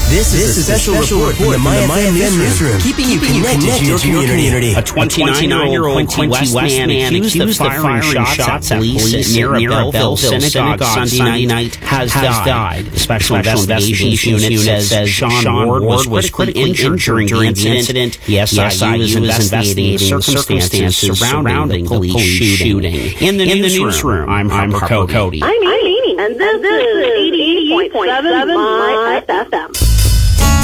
This is a special report from the Maya FM newsroom, keeping you connected to your community. A 29-year-old Quincy West man accused of firing shots at police near a Belleville synagogue Sunday night has died. The Special Investigations Unit says Sean Ward was critically injured during the incident. The SIU is investigating circumstances surrounding the police shooting. In the newsroom, I'm Harper Cody. I'm Amy, and this is 88.7 My FM.